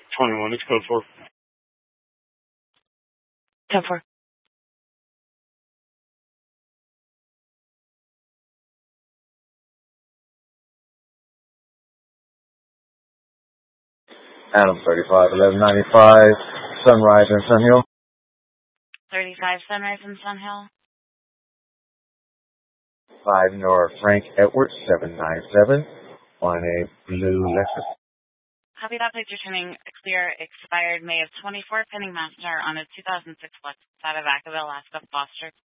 21, it's code 4. Code 4. Adam 35, 1195, Sunrise and Sun Hill. 35 Sunrise and Sun Hill. 5 North Frank Edwards, 797, on a blue Lexus. Copy that. Please returning clear expired May of 24, pending master on a 2006 Lexus out of Vacaville, Alaska, Foster.